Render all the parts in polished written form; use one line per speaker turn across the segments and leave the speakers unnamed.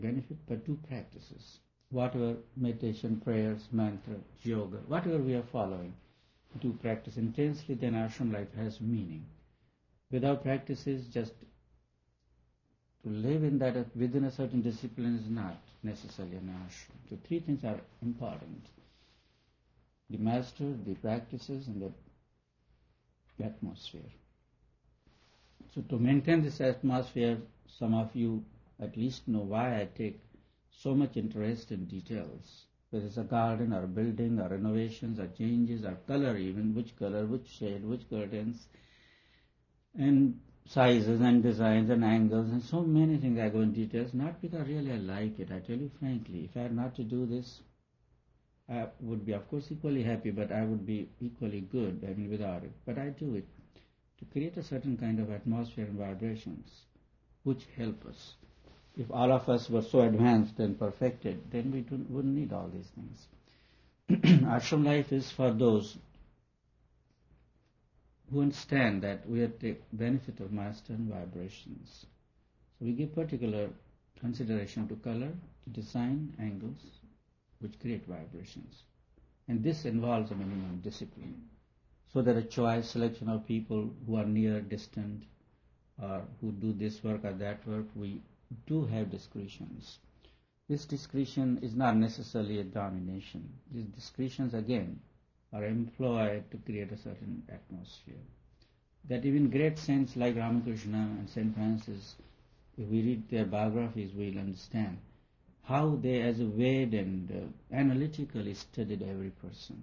benefit, but do practices. Whatever meditation, prayers, mantra, yoga, whatever we are following, do practice intensely, then ashram life has meaning. Without practices, just to live in that within a certain discipline is not necessarily an ashram. So three things are important: the master, the practices, and the atmosphere. So to maintain this atmosphere, some of you at least know why I take so much interest in details. Whether it's a garden or a building or renovations or changes or color even, which color, which shade, which curtains, and sizes and designs and angles and so many things I go in details, not because really I like it. I tell you frankly, if I had not to do this, I would be of course equally happy, but I would be equally good, without it. But I do it to create a certain kind of atmosphere and vibrations which help us. If all of us were so advanced and perfected, then we wouldn't need all these things. Ashram life is for those who understand that we are to take benefit of master and vibrations. So we give particular consideration to color, design, angles, which create vibrations. And this involves a minimum discipline. So that a choice selection of people who are near, distant, or who do this work or that work, we do have discretions. This discretion is not necessarily a domination. These discretions, again, are employed to create a certain atmosphere. That even great saints like Ramakrishna and St. Francis, if we read their biographies, we'll understand how they, as a weighed and analytically studied every person.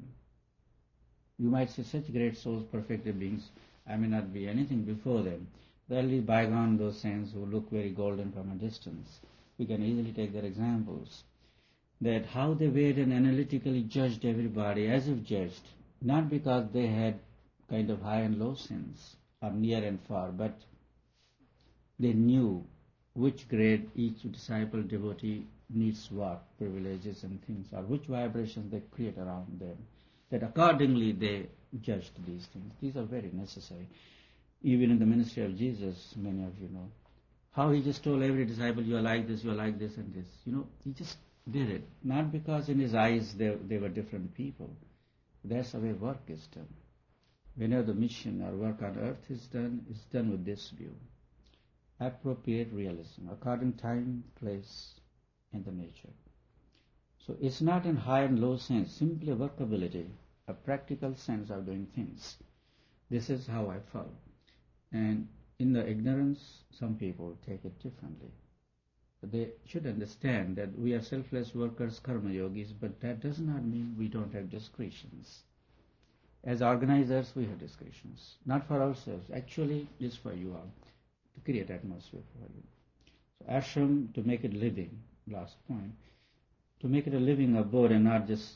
You might say such great souls, perfected beings, I may not be anything before them. They'll leave bygone those saints who look very golden from a distance. We can easily take their examples. That how they weighed and analytically judged everybody as if judged, not because they had kind of high and low sins, or near and far, but they knew which grade each disciple, devotee needs what, privileges and things, or which vibrations they create around them. That accordingly they judged these things. These are very necessary. Even in the ministry of Jesus, many of you know, how he just told every disciple, you are like this and this. He just did it. Not because in his eyes they were different people. That's the way work is done. Whenever the mission or work on earth is done with this view. Appropriate realism, according time, place, and the nature. So it's not in high and low sense, simply workability, a practical sense of doing things. This is how I follow. And in the ignorance, some people take it differently. But they should understand that we are selfless workers, karma yogis, but that does not mean we don't have discretions. As organizers, we have discretions. Not for ourselves, actually, it's for you all, to create atmosphere for you. So ashram, to make it living, last point, to make it a living abode and not just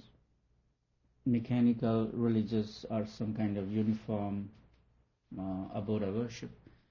mechanical, religious, or some kind of uniform abode of worship.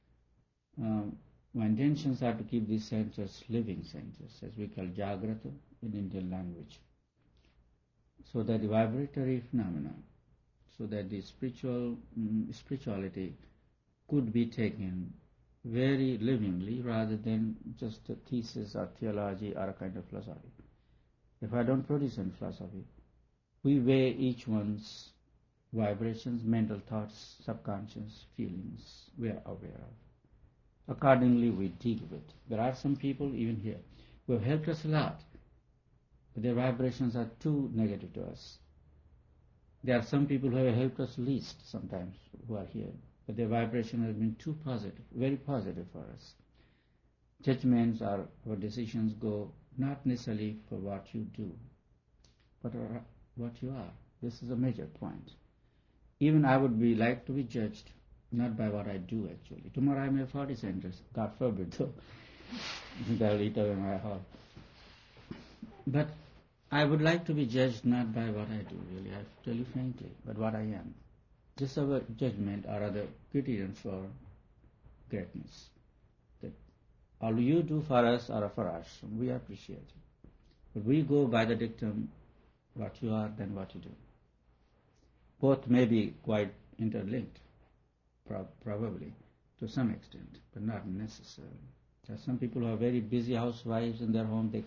My intentions are to keep these centers living centers, as we call Jagrata in Indian language, so that the vibratory phenomena, so that the spirituality could be taken very livingly rather than just a thesis or theology or a kind of philosophy. If I don't produce any philosophy, we weigh each one's vibrations, mental thoughts, subconscious feelings we are aware of. Accordingly, we deal with. There are some people, even here, who have helped us a lot, but their vibrations are too negative to us. There are some people who have helped us least sometimes, who are here, but their vibration has been too positive, very positive for us. Judgments or decisions go not necessarily for what you do, but what you are. This is a major point. Even I would like to be judged not by what I do actually. Tomorrow I may have 40 centers, God forbid, so they'll eat away my heart. But I would like to be judged not by what I do, really, I tell you frankly, but what I am. This is our judgment or other criterion for greatness. That all you do for us or for us, we appreciate it. But we go by the dictum, what you are, then what you do. Both may be quite interlinked, probably, to some extent, but not necessarily. There are some people who are very busy housewives in their home, they